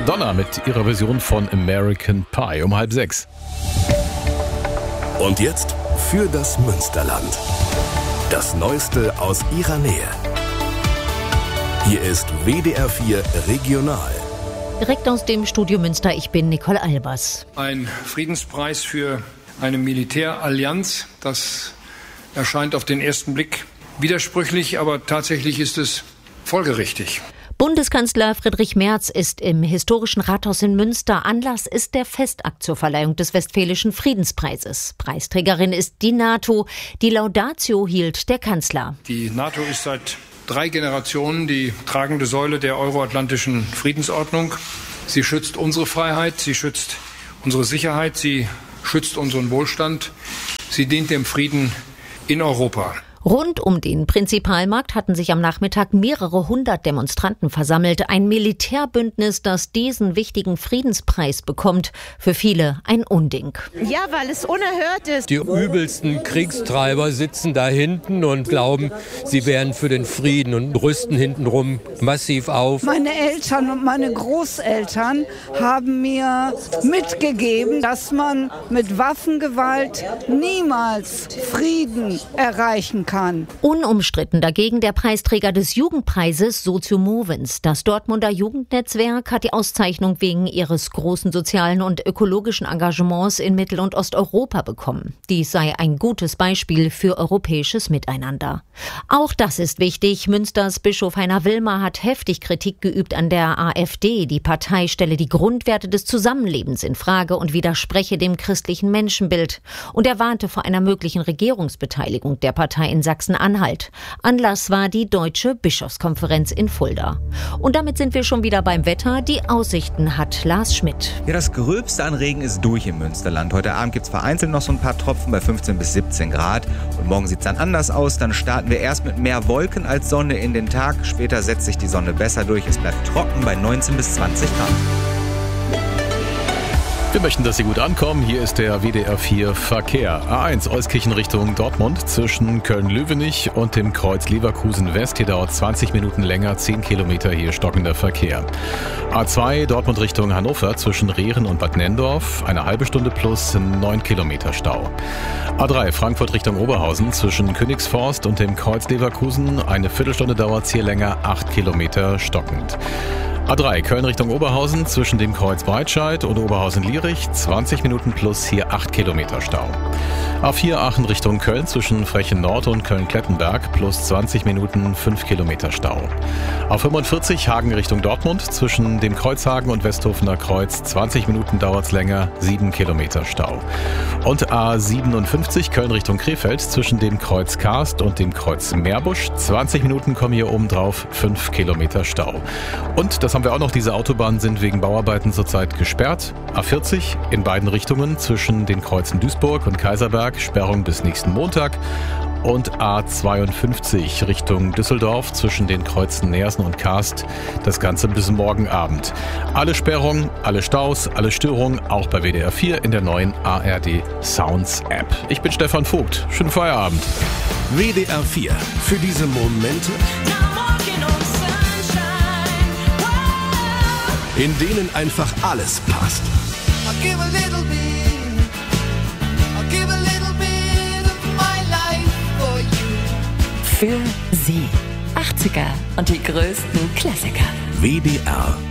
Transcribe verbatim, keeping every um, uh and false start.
Madonna mit ihrer Version von American Pie um halb sechs. Und jetzt für das Münsterland. Das Neueste aus ihrer Nähe. Hier ist W D R vier Regional. Direkt aus dem Studio Münster, ich bin Nicole Albers. Ein Friedenspreis für eine Militärallianz, das erscheint auf den ersten Blick widersprüchlich, aber tatsächlich ist es folgerichtig. Bundeskanzler Friedrich Merz ist im historischen Rathaus in Münster. Anlass ist der Festakt zur Verleihung des Westfälischen Friedenspreises. Preisträgerin ist die NATO. Die Laudatio hielt der Kanzler. Die NATO ist seit drei Generationen die tragende Säule der euroatlantischen Friedensordnung. Sie schützt unsere Freiheit, sie schützt unsere Sicherheit, sie schützt unseren Wohlstand. Sie dient dem Frieden in Europa. Rund um den Prinzipalmarkt hatten sich am Nachmittag mehrere hundert Demonstranten versammelt. Ein Militärbündnis, das diesen wichtigen Friedenspreis bekommt. Für viele ein Unding. Ja, weil es unerhört ist. Die übelsten Kriegstreiber sitzen da hinten und glauben, sie wären für den Frieden und rüsten hintenrum massiv auf. Meine Eltern und meine Großeltern haben mir mitgegeben, dass man mit Waffengewalt niemals Frieden erreichen kann. Kann. Unumstritten dagegen der Preisträger des Jugendpreises Socio Movens. Das Dortmunder Jugendnetzwerk hat die Auszeichnung wegen ihres großen sozialen und ökologischen Engagements in Mittel- und Osteuropa bekommen. Dies sei ein gutes Beispiel für europäisches Miteinander. Auch das ist wichtig. Münsters Bischof Heiner Wilmer hat heftig Kritik geübt an der AfD. Die Partei stelle die Grundwerte des Zusammenlebens in Frage und widerspreche dem christlichen Menschenbild. Und er warnte vor einer möglichen Regierungsbeteiligung der Partei in Sachsen-Anhalt. Anlass war die Deutsche Bischofskonferenz in Fulda. Und damit sind wir schon wieder beim Wetter. Die Aussichten hat Lars Schmidt. Ja, das Gröbste an Regen ist durch im Münsterland. Heute Abend gibt es vereinzelt noch so ein paar Tropfen bei fünfzehn bis siebzehn Grad. Und morgen sieht es dann anders aus. Dann starten wir erst mit mehr Wolken als Sonne in den Tag. Später setzt sich die Sonne besser durch. Es bleibt trocken bei neunzehn bis zwanzig Grad. Wir möchten, dass Sie gut ankommen. Hier ist der W D R vier Verkehr. A eins Euskirchen Richtung Dortmund zwischen Köln-Löwenich und dem Kreuz Leverkusen West. Hier dauert zwanzig Minuten länger, zehn Kilometer hier stockender Verkehr. A zwei Dortmund Richtung Hannover zwischen Rehren und Bad Nenndorf. Eine halbe Stunde plus neun Kilometer Stau. A drei Frankfurt Richtung Oberhausen zwischen Königsforst und dem Kreuz Leverkusen. Eine Viertelstunde dauert es hier länger, acht Kilometer stockend. A drei Köln Richtung Oberhausen zwischen dem Kreuz Breitscheid und Oberhausen-Lierich, zwanzig Minuten plus hier acht Kilometer Stau. A vier Aachen Richtung Köln zwischen Frechen Nord und Köln-Klettenberg plus zwanzig Minuten, fünf Kilometer Stau. A fünfundvierzig Hagen Richtung Dortmund zwischen dem Kreuzhagen und Westhofener Kreuz, zwanzig Minuten dauert's länger, sieben Kilometer Stau. Und A siebenundfünfzig Köln Richtung Krefeld zwischen dem Kreuz Karst und dem Kreuz Meerbusch, zwanzig Minuten kommen hier oben drauf, fünf Kilometer Stau. Und das haben wir auch noch, diese Autobahnen sind wegen Bauarbeiten zurzeit gesperrt. A vierzig in beiden Richtungen zwischen den Kreuzen Duisburg und Kaiserberg, Sperrung bis nächsten Montag. Und A zweiundfünfzig Richtung Düsseldorf zwischen den Kreuzen Neersen und Karst, das Ganze bis morgen Abend. Alle Sperrungen, alle Staus, alle Störungen, auch bei W D R vier in der neuen A R D Sounds App. Ich bin Stefan Vogt, schönen Feierabend. W D R vier, für diese Momente, in denen einfach alles passt. Für Sie. achtziger und die größten Klassiker. W D R